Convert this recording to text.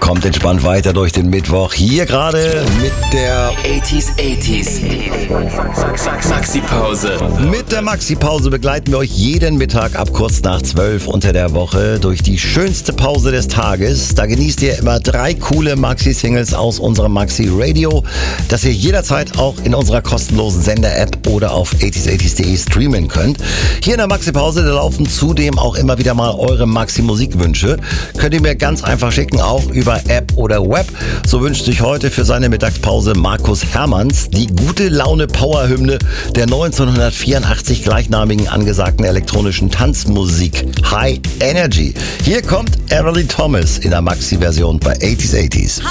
Kommt entspannt weiter durch den Mittwoch. Hier gerade mit der 80s. Maxi-Pause. Mit der Maxi-Pause begleiten wir euch jeden Mittag ab kurz nach 12 unter der Woche durch die schönste Pause des Tages. Da genießt ihr immer 3 coole Maxi-Singles aus unserem Maxi-Radio, das ihr jederzeit auch in unserer kostenlosen Sender-App oder auf 80s80s.de streamen könnt. Hier in der Maxi-Pause, da laufen zudem auch immer wieder mal eure Maxi-Musikwünsche. Könnt ihr mir ganz einfach schicken, auch über App oder Web. So wünscht sich heute für seine Mittagspause Markus Hermanns die gute Laune-Power-Hymne der 1984 gleichnamigen angesagten elektronischen Tanzmusik High Energy. Hier kommt Everly Thomas in der Maxi-Version bei 80s80s.